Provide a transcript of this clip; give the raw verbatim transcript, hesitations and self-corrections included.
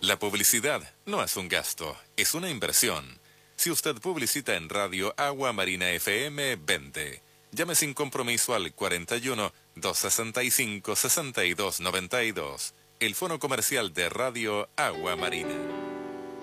La publicidad no es un gasto, es una inversión. Si usted publicita en Radio Agua Marina F M, veinte. Llame sin compromiso al cuarenta y uno, doscientos sesenta y cinco, sesenta y dos noventa y dos. El fono comercial de Radio Agua Marina.